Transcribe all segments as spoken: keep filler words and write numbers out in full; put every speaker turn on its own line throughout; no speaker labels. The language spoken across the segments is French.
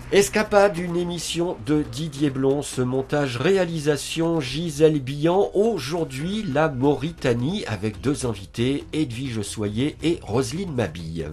Escapade, une émission de Didier Blon, ce montage réalisation Gisèle Billan. Aujourd'hui, la Mauritanie avec deux invités, Edwige Soyer et Roselyne Mabille.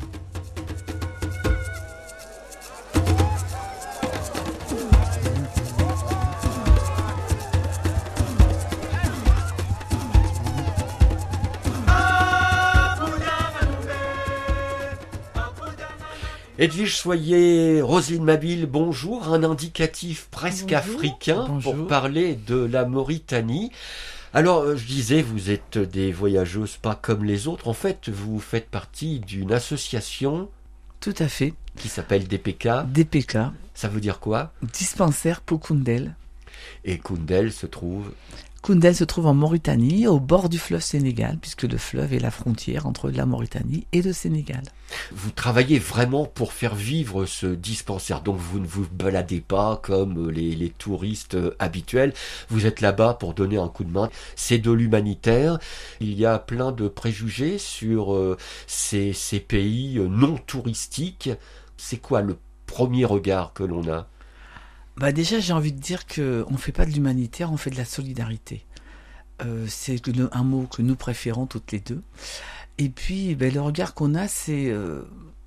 Edwige Soyer, Roselyne Mabille, bonjour. Un indicatif presque bonjour. africain bonjour. Pour parler de la Mauritanie. Alors, je disais, vous êtes des voyageuses pas comme les autres. En fait, vous faites partie d'une association.
Tout à fait.
Qui s'appelle D P K.
D P K.
Ça veut dire quoi?
Dispensaire pour Koundel.
Et Koundel se trouve...
Koundel se trouve en Mauritanie, au bord du fleuve Sénégal, puisque le fleuve est la frontière entre la Mauritanie et le Sénégal.
Vous travaillez vraiment pour faire vivre ce dispensaire, donc vous ne vous baladez pas comme les, les touristes habituels, vous êtes là-bas pour donner un coup de main. C'est de l'humanitaire, il y a plein de préjugés sur euh, ces, ces pays non touristiques. C'est quoi le premier regard que l'on a ?
Bah déjà, j'ai envie de dire qu'on ne fait pas de l'humanitaire, on fait de la solidarité. Euh, c'est un mot que nous préférons toutes les deux. Et puis, ben, le regard qu'on a, c'est, euh,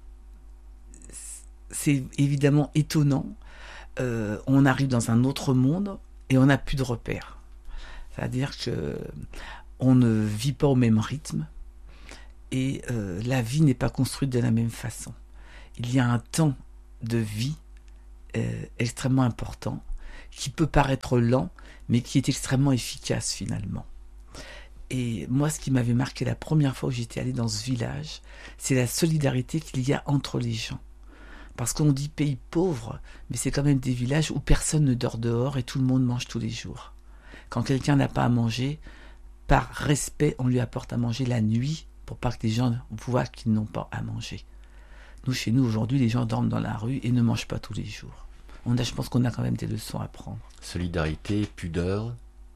c'est évidemment étonnant. Euh, on arrive dans un autre monde et on n'a plus de repères. C'est-à-dire qu'on ne vit pas au même rythme et euh, la vie n'est pas construite de la même façon. Il y a un temps de vie Euh, extrêmement important, qui peut paraître lent, mais qui est extrêmement efficace finalement. Et moi, ce qui m'avait marqué la première fois où j'étais allée dans ce village, c'est la solidarité qu'il y a entre les gens. Parce qu'on dit pays pauvre, mais c'est quand même des villages où personne ne dort dehors et tout le monde mange tous les jours. Quand quelqu'un n'a pas à manger, par respect, on lui apporte à manger la nuit pour pas que les gens voient qu'ils n'ont pas à manger. Nous, chez nous, aujourd'hui, les gens dorment dans la rue et ne mangent pas tous les jours. On a, je pense qu'on a quand même des leçons à prendre.
Solidarité, pudeur.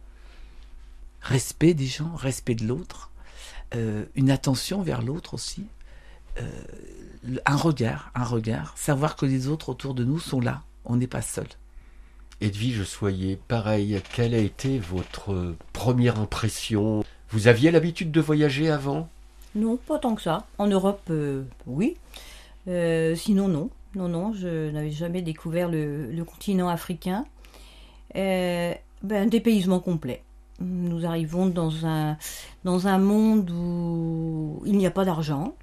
Respect des gens, respect de l'autre. Euh, une attention vers l'autre aussi. Euh, un regard, un regard. Savoir que les autres autour de nous sont là. On n'est pas seul.
Edwige Soyer, pareil, quelle a été votre première impression? Vous aviez l'habitude de voyager avant?
Non, pas tant que ça. En Europe, euh, oui. Euh, sinon, non. Non, non, je n'avais jamais découvert le, le continent africain. Euh, ben, un dépaysement complet. Nous arrivons dans un, dans un monde où il n'y a pas d'argent.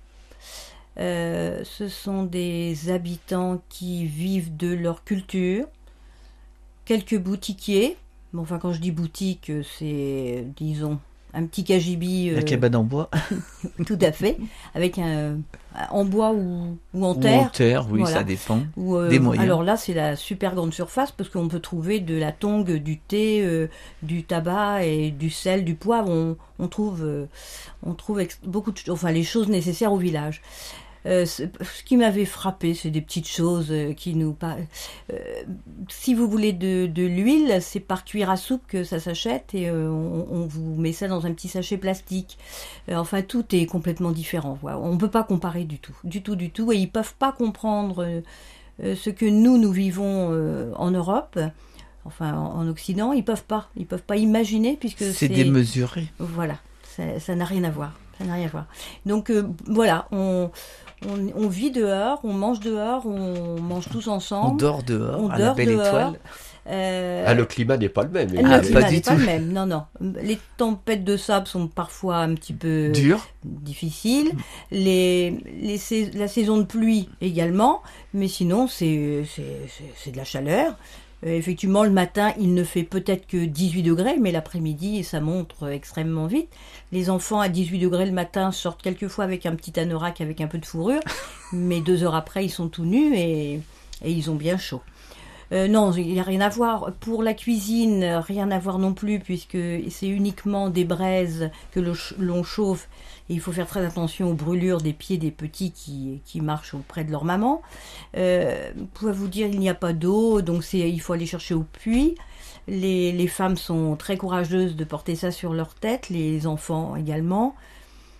Euh, ce sont des habitants qui vivent de leur culture. Quelques boutiquiers. Bon, enfin, quand je dis boutique, c'est, disons... un petit cagibi.
Euh, la cabane en bois.
Tout à fait. Avec un, en bois ou, ou en
ou
terre.
en terre, oui, voilà. Ça dépend.
Ou, euh, des moyens. Alors là, c'est la super grande surface parce qu'on peut trouver de la tongue, du thé, euh, du tabac et du sel, du poivre. On, on trouve, euh, on trouve ex- beaucoup de, enfin, les choses nécessaires au village. Euh, ce qui m'avait frappé, c'est des petites choses euh, qui nous... Euh, si vous voulez de, de l'huile, c'est par cuillère à soupe que ça s'achète et euh, on, on vous met ça dans un petit sachet plastique. Euh, enfin, tout est complètement différent. Voilà. On ne peut pas comparer du tout, du tout, du tout. Et ils ne peuvent pas comprendre euh, ce que nous, nous vivons euh, en Europe, enfin en, en Occident. Ils ne peuvent pas. Ils ne peuvent pas imaginer puisque c'est...
C'est démesuré.
Voilà, ça, ça n'a rien à voir. Ça n'a rien à voir. Donc euh, voilà, on, on, on vit dehors, on mange dehors, on mange tous ensemble.
On dort dehors,
on
à
dort
la belle
dehors.
étoile.
Euh,
ah, le climat n'est pas le même.
Le
ah,
climat
pas
n'est
du
pas
tout.
le même, non, non. Les tempêtes de sable sont parfois un petit peu...
Dur.
difficiles. Les, les, sais- la saison de pluie également, mais sinon, c'est, c'est, c'est, c'est de la chaleur. Euh, effectivement, le matin, il ne fait peut-être que dix-huit degrés, mais l'après-midi, ça monte extrêmement vite. Les enfants à dix-huit degrés le matin sortent quelquefois avec un petit anorak avec un peu de fourrure, mais deux heures après, ils sont tout nus et, et ils ont bien chaud. Euh, non, il n'y a rien à voir. Pour la cuisine, rien à voir non plus, puisque c'est uniquement des braises que le ch- l'on chauffe. Et il faut faire très attention aux brûlures des pieds des petits qui, qui marchent auprès de leur maman. Euh, je peux vous dire, il n'y a pas d'eau, donc c'est, il faut aller chercher au puits. Les, les femmes sont très courageuses de porter ça sur leur tête, les enfants également.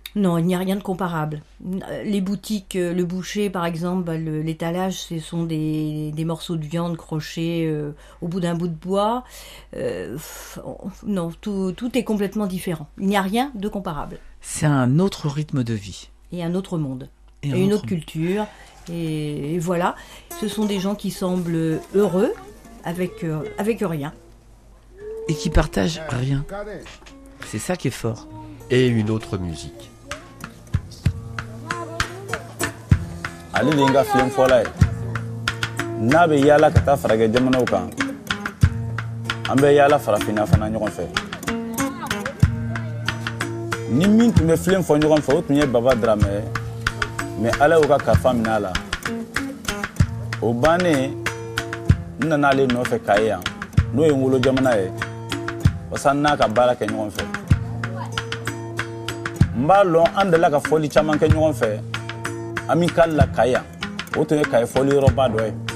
Non, il n'y a rien de comparable. Les boutiques, le boucher par exemple, bah, le, l'étalage, ce sont des, des morceaux de viande crochés euh, au bout d'un bout de bois. Euh, non, tout, tout est complètement différent. Il n'y a rien de comparable.
C'est un autre rythme de vie.
Et un autre monde.
Et,
et
un
une
autre
autre culture. Et, et voilà, ce sont des gens qui semblent heureux avec, euh, avec rien.
Et qui partagent rien. C'est ça qui est fort.
Et une autre musique.
Ali de nga filen fola n'a be yala ka taa farage jamanaw kan an bɛ yala farafina fana ɲɔgɔn fɛ ni min tun bɛ filen fɔ ɲɔgɔn fɛ o tun ye Baba Dramɛ mais Ala y'o ka kalifa minɛ a la o bannen n nana ale nɔfɛ Kayi yan n'o ye n wolo jamana ye wasa n n'a ka baara kɛ ɲɔgɔn fɛ n b'a lɔn an delila ka fɔli caman kɛ ɲɔgɔn fɛ Amical la Kayi o tun ye Kayi fɔli yɔrɔba dɔ ye